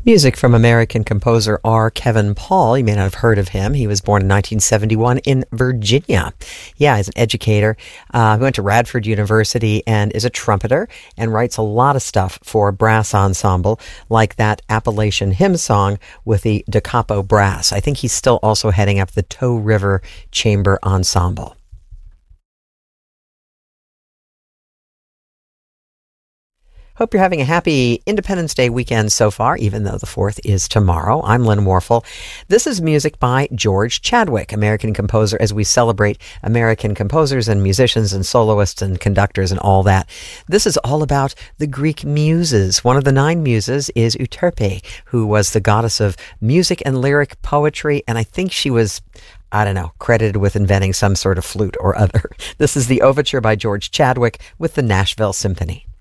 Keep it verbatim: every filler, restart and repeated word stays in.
Music from American composer R. Kevin Paul. You may not have heard of him. He was born in nineteen seventy-one in Virginia. Yeah, he's an educator. Uh, he went to Radford University and is a trumpeter and writes a lot of stuff for brass ensemble, like that Appalachian hymn song with the Da Capo Brass. I think he's still also heading up the Toe River Chamber Ensemble. Hope you're having a happy Independence Day weekend so far, even though the fourth is tomorrow. I'm Lynn Warfel. This is music by George Chadwick, American composer, as we celebrate American composers and musicians and soloists and conductors and all that. This is all about the Greek muses. One of the nine muses is Euterpe, who was the goddess of music and lyric poetry, and I think she was, I don't know, credited with inventing some sort of flute or other. This is the overture by George Chadwick with the Nashville Symphony.